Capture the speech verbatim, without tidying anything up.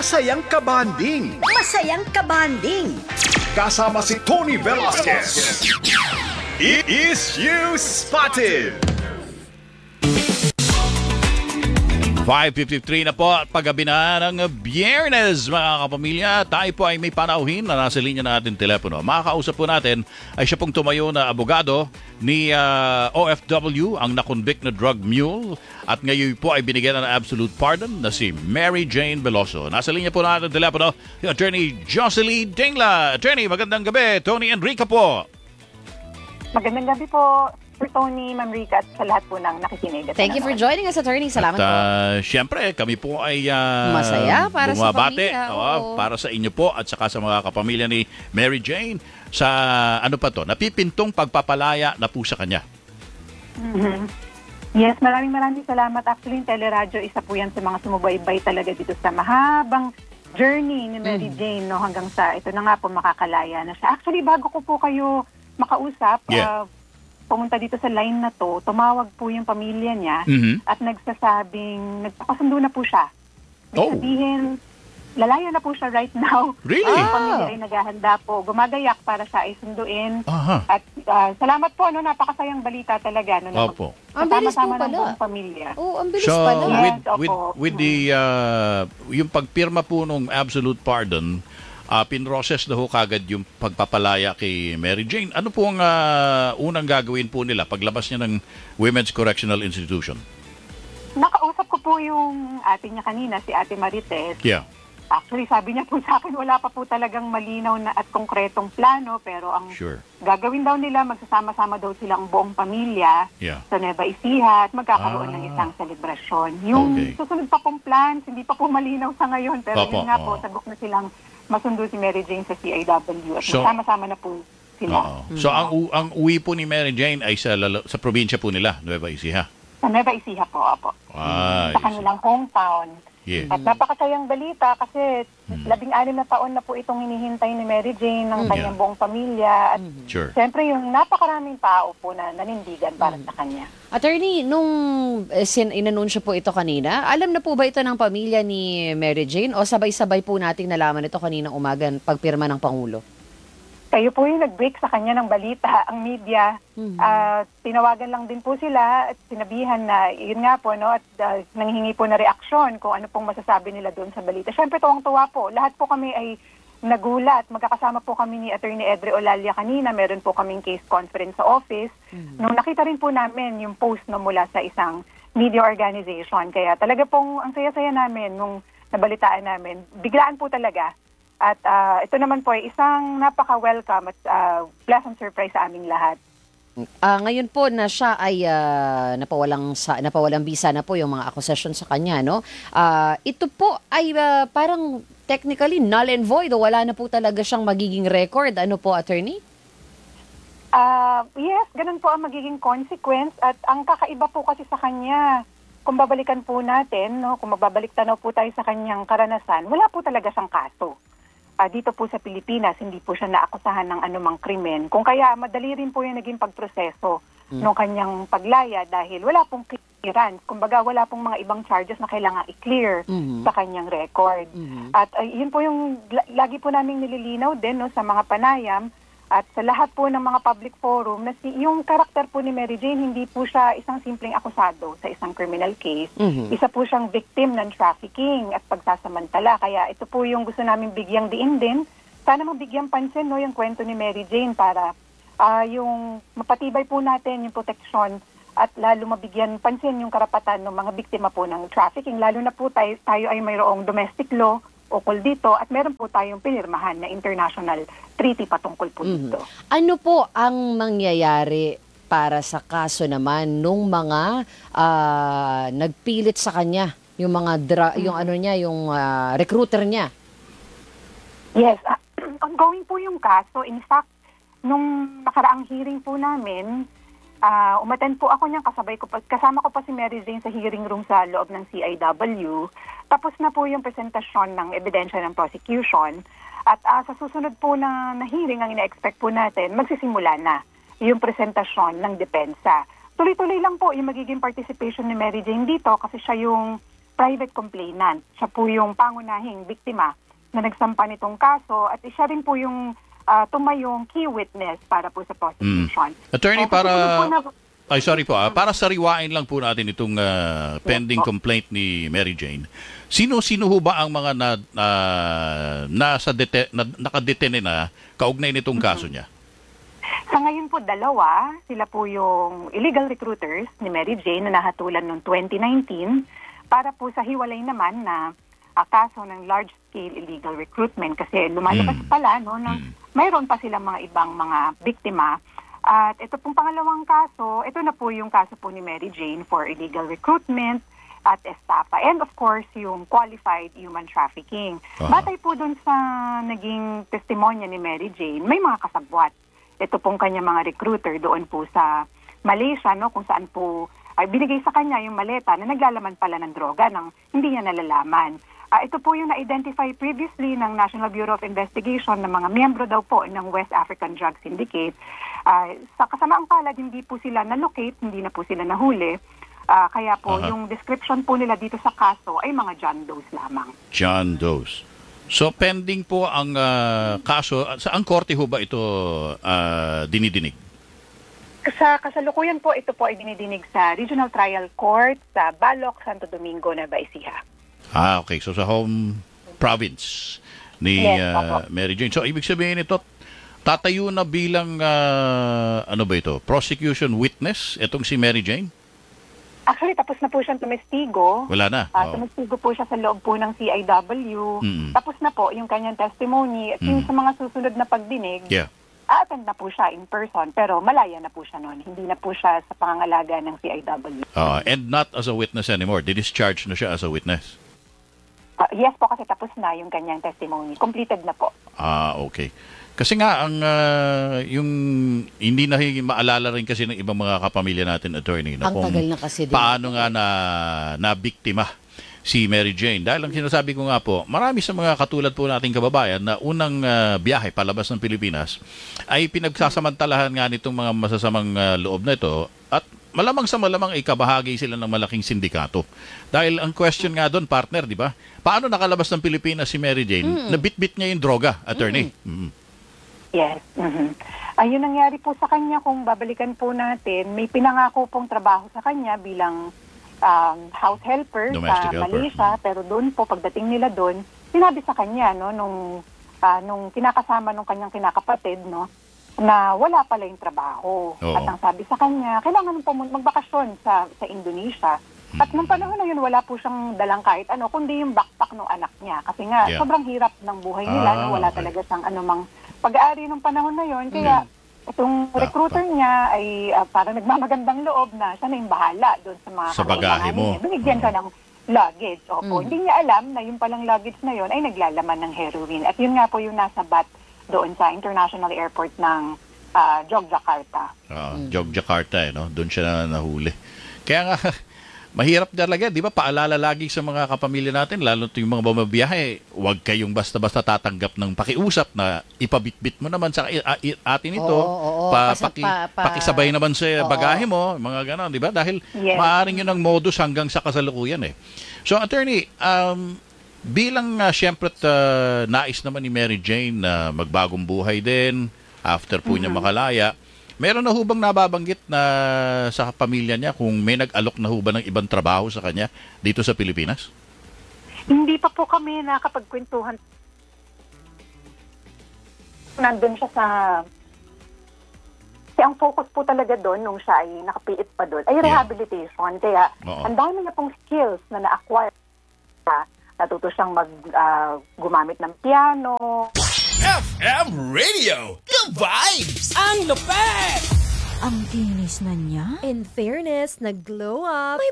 masayang kabanding. Masayang kabanding. Kasama si Tony Velasquez. It is you spotted. five fifty-three na po at paggabi na ng Biyernes, mga kapamilya. Tayo po ay may panauhin na nasa linya na ating telepono. Makakausap po natin ay siya pong tumayo na abogado ni uh, O F W, ang nakonvict na drug mule. At ngayon po ay binigyan ng absolute pardon na si Mary Jane Veloso. Nasa linya po na ating telepono, si Attorney Jocelyn Dingla. Attorney, magandang gabi. Tony Enrica po. Magandang gabi po, Sir Tony, Ma'am Rica, at sa lahat po ng nakikinig. At Thank you for joining us, Attorney. Salamat at, po. uh, Siyempre, kami po ay uh, Masaya para sa bumabate, pamilya, oo, oo. para sa inyo po at saka sa mga kapamilya ni Mary Jane sa ano pa to, napipintong pagpapalaya na po sa kanya. Mm-hmm. Yes, maraming maraming salamat. Actually, yung teleradyo, isa po yan sa mga sumubaybay talaga dito sa mahabang journey ni Mary Mm. Jane, no, hanggang sa ito na nga po makakalaya na siya. Actually, bago ko po kayo makausap, Yeah. uh, pumunta dito sa line na to, tumawag po yung pamilya niya Mhm. at nagsasabing, nagpapasundo na po siya. Ibig Oh. sabihin, lalaya na po siya right now. Really? Ang Ah. pamilya ay naghahanda po. Gumagayak para siya ay sunduin. Aha. At ah, salamat po, no, napakasayang balita talaga. No, na Opo. Ang bilis po kasama-sama ng pala. buong pamilya. Oh, ang bilis So, pala. Yes, with, opo. with, with the, uh, yung pagpirma po ng absolute pardon, uh, pinroses na ho kagad yung pagpapalaya kay Mary Jane. Ano po ang uh, unang gagawin po nila paglabas niya ng Women's Correctional Institution? Nakausap ko po yung ate niya kanina, si Ate Marites. Yeah. Actually, sabi niya po sa akin, wala pa po talagang malinaw na at konkretong plano. Pero ang Sure. gagawin daw nila, magsasama-sama daw silang buong pamilya Yeah. sa Nueva Ecija at magkakaroon Ah. ng isang selebrasyon. Yung Okay. susunod pa pong plans, hindi pa po malinaw sa ngayon. Pero Opo, yun nga po, oo. sagok na silang masundo si Mary Jane sa C I W at So- magsama-sama na po sila. Oo. So ang u- ang uwi po ni Mary Jane ay sa lalo- sa probinsya po nila, Nueva Ecija. Sa Nueva Ecija po, apo. Ah, Sa kanilang hometown. yeah. At napakasayang balita kasi labing-anim na taon na po itong hinihintay ni Mary Jane ng kanyang Yeah. buong pamilya. At Sure. siyempre yung napakaraming tao po na nanindigan para sa kanya. Attorney, nung eh, sin inanunsyo po ito kanina, alam na po ba ito ng pamilya ni Mary Jane o sabay-sabay po nating nalaman ito kaninang umaga pagpirma ng Pangulo? Kayo po yung nag-break sa kanya ng balita, ang media. Mhm. Ah, tinawagan lang din po sila at sinabihan na, yun nga po, no, at uh, nanghihingi po na reaksyon kung ano pong masasabi nila doon sa balita. Siyempre, tuwang-tuwa po. Lahat po kami ay nagulat. Magkakasama po kami ni Attorney Edre Olalia kanina. Meron po kaming case conference sa office. Nung nakita rin po namin yung post no, mula sa isang media organization. Kaya talaga pong ang saya-saya namin nung nabalitaan namin. Biglaan po talaga. At ah, ito naman po ay isang napaka-welcome at ah, pleasant surprise sa aming lahat. Ah, ngayon po na siya ay ah, napawalang sa napawalang bisa na po yung mga accusation sa kanya, no? Ah, ito po ay ah, parang technically null and void o wala na po talaga siyang magiging record. Ano po, attorney? Ah, yes, ganun po ang magiging consequence at ang kakaiba po kasi sa kanya, kung babalikan po natin, no, kung magbabalik tanaw po tayo sa kanyang karanasan, wala po talaga siyang kaso. Ah, dito po sa Pilipinas, hindi po siya naakusahan ng anumang krimen. Kung kaya, madali rin po yung naging pagproseso ng kanyang paglaya dahil wala pong clearance. Kumbaga, wala pong mga ibang charges na kailangan i-clear Mhm. sa kanyang record. Mhm. At ay, yun po yung la- lagi po naming nililinaw din no, sa mga panayam at sa lahat po ng mga public forum na si, yung karakter po ni Mary Jane, hindi po siya isang simpleng akusado sa isang criminal case. Mhm. Isa po siyang victim ng trafficking at pagsasamantala. Kaya ito po yung gusto namin bigyang diin din. Sana mabigyang pansin no, yung kwento ni Mary Jane para ah, yung mapatibay po natin yung proteksyon at lalo mabigyan pansin yung karapatan ng mga biktima po ng trafficking. Lalo na po tayo, tayo ay mayroong domestic law ukol dito at meron po tayong pinirmahan na international treaty patungkol po dito. Ano po ang mangyayari para sa kaso naman nung mga ah, nagpilit sa kanya, yung mga dra- yung ano niya, yung ah, recruiter niya? Yes, ah, ongoing po yung kaso. In fact, nung nakaraang hearing po namin, ah, umattend po ako niyan, kasabay ko pa, kasama ko pa si Mary Jane sa hearing room sa loob ng C I W. Tapos na po yung presentasyon ng ebidensya ng prosecution. At ah, sa susunod po na, na hearing, ang ina-expect po natin, magsisimula na yung presentasyon ng depensa. Tuloy-tuloy lang po yung magiging participation ni Mary Jane dito kasi siya yung private complainant. Siya po yung pangunahing biktima na nagsampa nitong kaso at siya rin po yung uh, tumayong key witness para po sa prosecution. Attorney, So, para... susunod po na- Ay, sorry po. ah. Para sariwain lang po natin itong ah, pending complaint ni Mary Jane. Sino-sino ho ba ang mga na, ah, nasa dete, na, nakadetene na kaugnay nitong kaso niya? Sa ngayon po, dalawa. Sila po yung illegal recruiters ni Mary Jane na nahatulan noong twenty nineteen para po sa hiwalay naman na uh, kaso ng large-scale illegal recruitment kasi lumalabas Mm. pala no, na mayroon pa silang mga ibang mga biktima. At ito pong pangalawang kaso, ito na po yung kaso po ni Mary Jane for illegal recruitment at estafa. And of course, yung qualified human trafficking. Aha. Batay po dun sa naging testimonya ni Mary Jane, may mga kasabwat. Ito pong kanya mga recruiter doon po sa Malaysia, no, kung saan po ay binigay sa kanya yung maleta na naglalaman pala ng droga nang hindi niya nalalaman. Ah, ito po yung na-identify previously ng National Bureau of Investigation ng mga miyembro daw po ng West African Drug Syndicate. Ah, sa kasamaang palad, hindi po sila na-locate, hindi na po sila nahuli. Ah, kaya po, Aha. yung description po nila dito sa kaso ay mga John Does lamang. John Does. So, pending po ang ah, kaso. Sa ang korte ho ba ito ah, dinidinig? Sa kasalukuyan po, ito po ay dinidinig sa Regional Trial Court sa Baloc, Santo Domingo, Nueva Ecija. Ah, okay. So, sa home province ni Yes, ah, opo. Mary Jane. So, ibig sabihin ito, tatayo na bilang, ah, ano ba ito, prosecution witness, itong si Mary Jane? Actually, tapos na po siyang tumestigo. Wala na. Ah, Oo. tumestigo po siya sa loob po ng C I W. Mm. Tapos na po yung kanyang testimony. At yung Mm. sa mga susunod na pagdinig, Yeah. a-attend na po siya in person. Pero malaya na po siya noon. Hindi na po siya sa pangangalaga ng C I W. Ah, and not as a witness anymore. Discharge na siya as a witness. Ah, yes po, kasi tapos na yung kanyang testimony. Completed na po. Ah, okay. Kasi nga, ang ah, yung hindi na hi- maalala rin kasi ng ibang mga kapamilya natin, attorney, na Ang kung tagal na kasi din. paano nga na, na biktima si Mary Jane. Dahil ang sinasabi ko nga po, marami sa mga katulad po nating kababayan na unang ah, biyahe palabas ng Pilipinas ay pinagsasamantalahan nga nitong mga masasamang ah, loob na ito at malamang sa malamang ay kabahagi sila ng malaking sindikato. Dahil ang question nga doon, partner, di ba? Paano nakalabas ng Pilipinas si Mary Jane? Nabitbit niya yung droga, attorney. Mm. Yes. Mhm. Ayun nangyari po sa kanya, kung babalikan po natin, may pinangako pong trabaho sa kanya bilang um, house helper Domestic sa helper. Malaysia, pero doon po, pagdating nila doon, sinabi sa kanya, no, nung, ah, nung kinakasama nung kanyang kinakapatid, no, na wala pala yung trabaho. Oo. At ang sabi sa kanya, kailangan po magbakasyon sa, sa Indonesia. At nung panahon na yun, wala po siyang dalang kahit ano, kundi yung backpack ng anak niya. Kasi nga, Yeah. sobrang hirap ng buhay nila, Ah, no, wala okay. talaga siyang anumang pag-aari nung panahon na yon. Kaya itong Backpack. recruiter niya ay ah, parang nagmamagandang loob na siya na yung bahala doon sa mga Sa bagahe kakailanganin mo. niya. Binigyan siya ng luggage. Opo. Mm. Hindi niya alam na yung palang luggage na yon ay naglalaman ng heroin. At yun nga po yung nasa bat doon sa International Airport ng ah, Yogyakarta. Ah, Yogyakarta, eh, no? Doon siya na nahuli. Kaya nga, mahirap talaga, di ba? Paalala lagi sa mga kapamilya natin, lalo yung mga bumabiyahe, huwag kayong basta-basta tatanggap ng pakiusap na ipabitbit mo naman sa i- a- i- atin ito. Oo, oo, pa, kasi paki- pa- pa- pakisabay naman sa Oo. bagahe mo, mga ganon, di ba? Dahil Yes. maaaring yun ang modus hanggang sa kasalukuyan eh. So, attorney, um, bilang uh, siyempre uh, nais naman ni Mary Jane na magbagong buhay din, after po niya makalaya, meron na hubang nababanggit na sa pamilya niya kung may nag-alok na huba ng ibang trabaho sa kanya dito sa Pilipinas? Hindi pa po kami nakapagkwentuhan. Nandun siya sa... Kasi ang focus po talaga doon nung siya ay nakapiit pa doon ay Yeah. rehabilitation. Kaya Oo. ang dami niya pong skills na na-acquire. Natuto siyang mag, ah, gumamit ng piano. F M Radio, the vibes! Ang lupet! Ang kinis na niya. In fairness, nag-glow up. May